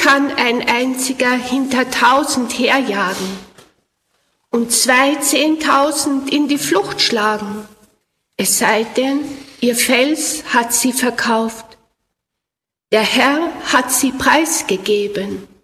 kann ein einziger hinter 1000 herjagen und 2 10.000 in die Flucht schlagen, es sei denn, ihr Fels hat sie verkauft. Der Herr hat sie preisgegeben.